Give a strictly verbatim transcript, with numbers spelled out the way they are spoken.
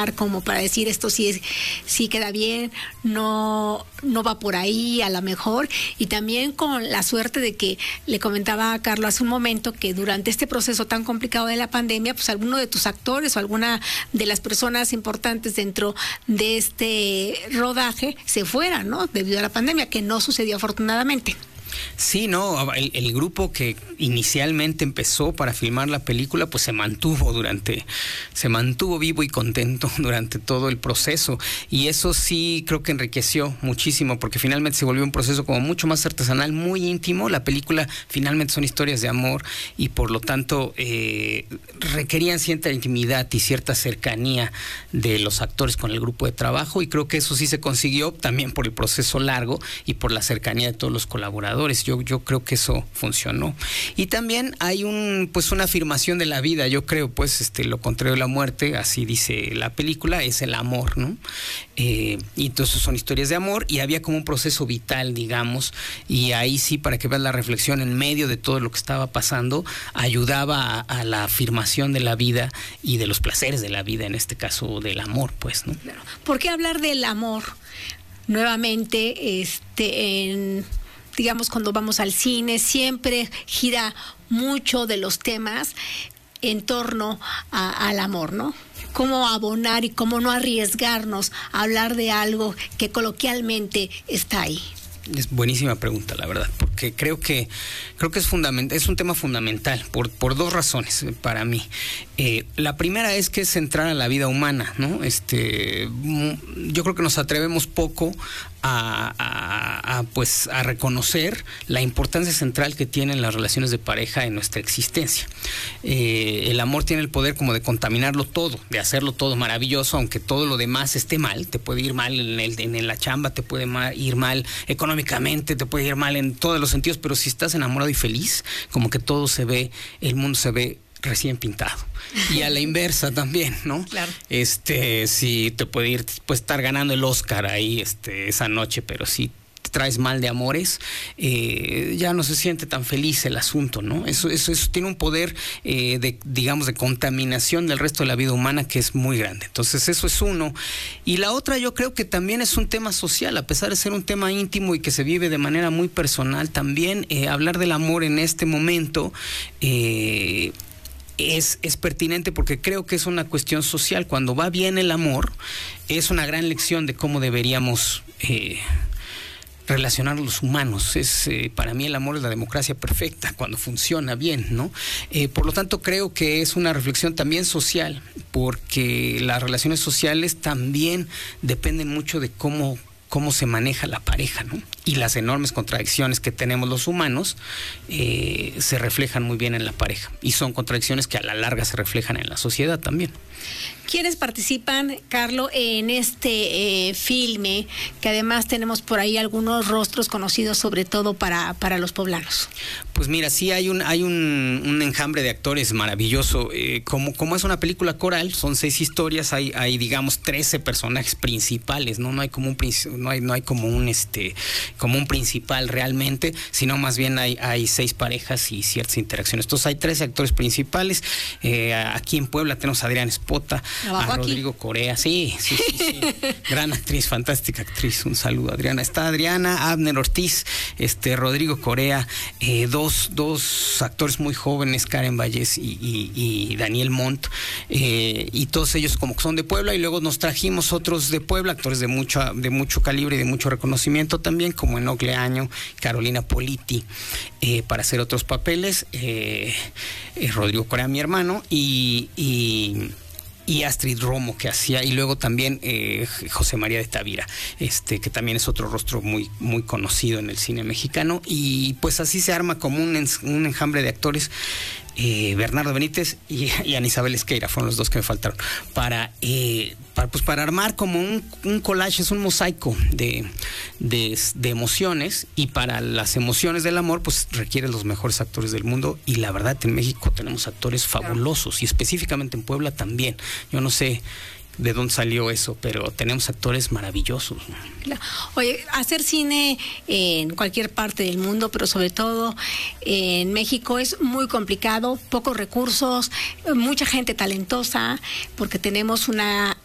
filtrar, como para decir esto sí es, sí queda bien, no, no va por ahí a lo mejor, y también con la suerte de que le comentaba a Carlos hace un momento que durante este proceso tan complicado de la pandemia, pues alguno de tus actores o alguna de las personas importantes dentro de este rodaje se fuera, ¿no? Debido a la pandemia, que no sucedió afortunadamente. Sí, no, el, el grupo que inicialmente empezó para filmar la película, pues se mantuvo durante, se mantuvo vivo y contento durante todo el proceso, y eso sí creo que enriqueció muchísimo, porque finalmente se volvió un proceso como mucho más artesanal, muy íntimo. La película finalmente son historias de amor, y por lo tanto eh, requerían cierta intimidad y cierta cercanía de los actores con el grupo de trabajo, y creo que eso sí se consiguió también por el proceso largo y por la cercanía de todos los colaboradores. Yo, yo creo que eso funcionó. Y también hay un, pues una afirmación de la vida, yo creo, pues este, lo contrario de la muerte, así dice la película, es el amor, ¿no? Eh, y entonces son historias de amor, y había como un proceso vital, digamos, y ahí sí, para que veas la reflexión en medio de todo lo que estaba pasando, ayudaba a, a la afirmación de la vida y de los placeres de la vida, en este caso del amor, pues, ¿no? ¿Por qué hablar del amor nuevamente, este, en... digamos, cuando vamos al cine, siempre gira mucho de los temas en torno a, al amor, ¿no? Cómo abonar y cómo no arriesgarnos a hablar de algo que coloquialmente está ahí. Es buenísima pregunta, la verdad, porque creo que creo que es fundamental, es un tema fundamental por por dos razones para mí. Eh, la primera es que es central a la vida humana, ¿no? Este, yo creo que nos atrevemos poco a, a, a pues a reconocer la importancia central que tienen las relaciones de pareja en nuestra existencia. Eh, el amor tiene el poder como de contaminarlo todo, de hacerlo todo maravilloso, aunque todo lo demás esté mal. Te puede ir mal en, el, en la chamba, te puede mal, ir mal económicamente, te puede ir mal en todos los sentidos, pero si estás enamorado y feliz, como que todo se ve, el mundo se ve recién pintado. Y a la inversa también, ¿no? Claro. Este, si te puede ir, puede estar ganando el Oscar ahí este, esa noche, pero si te traes mal de amores, eh, ya no se siente tan feliz el asunto, ¿no? Eso, eso, eso tiene un poder eh, de, digamos, de contaminación del resto de la vida humana que es muy grande. Entonces, eso es uno. Y la otra, yo creo que también es un tema social, a pesar de ser un tema íntimo y que se vive de manera muy personal, también eh, hablar del amor en este momento eh, Es, es pertinente, porque creo que es una cuestión social. Cuando va bien el amor, es una gran lección de cómo deberíamos eh, relacionar los humanos. Es eh, para mí el amor es la democracia perfecta cuando funciona bien, ¿no? Eh, por lo tanto, creo que es una reflexión también social, porque las relaciones sociales también dependen mucho de cómo cómo se maneja la pareja, ¿no? Y las enormes contradicciones que tenemos los humanos eh, se reflejan muy bien en la pareja, y son contradicciones que a la larga se reflejan en la sociedad también. ¿Quiénes participan, Carlos, en este eh, filme? Que además tenemos por ahí algunos rostros conocidos, sobre todo para, para los poblanos. Pues mira, sí hay un hay un, un enjambre de actores maravilloso. Eh, como, como es una película coral, son seis historias, hay, hay digamos trece personajes principales, ¿no? No hay como un no hay, no hay como un este como un principal realmente, sino más bien hay, hay seis parejas y ciertas interacciones. Entonces hay trece actores principales. Eh, aquí en Puebla tenemos a Adriana Espota, a Rodrigo aquí. Corea, sí, sí, sí, sí. Gran actriz, fantástica actriz, un saludo, Adriana. Está Adriana, Abner Ortiz, este Rodrigo Corea, eh, dos, dos actores muy jóvenes, Karen Vallés y, y, y Daniel Montt, eh, y todos ellos como que son de Puebla, y luego nos trajimos otros de Puebla, actores de mucho, de mucho calibre y de mucho reconocimiento también, como Enoc Leaño, Carolina Politi, eh, para hacer otros papeles, eh, eh, Rodrigo Corea, mi hermano, y, y y Astrid Romo, que hacía, y luego también eh, José María de Tavira, este, que también es otro rostro muy, muy conocido en el cine mexicano, y pues así se arma como un, un enjambre de actores. Eh, Bernardo Benítez y, y Ana Isabel Esqueira fueron los dos que me faltaron para, eh, para, pues para armar como un, un collage, es un mosaico de, de, de emociones, y para las emociones del amor pues requiere los mejores actores del mundo, y la verdad en México tenemos actores fabulosos, y específicamente en Puebla también. Yo no sé de dónde salió eso, pero tenemos actores maravillosos. Oye, hacer cine en cualquier parte del mundo, pero sobre todo en México, es muy complicado, pocos recursos, mucha gente talentosa, porque tenemos una